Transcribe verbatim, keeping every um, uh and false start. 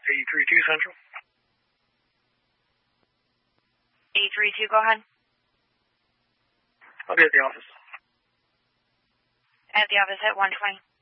eight three two Central. eight three two, go ahead. I'll be at the office. At the office at one twenty.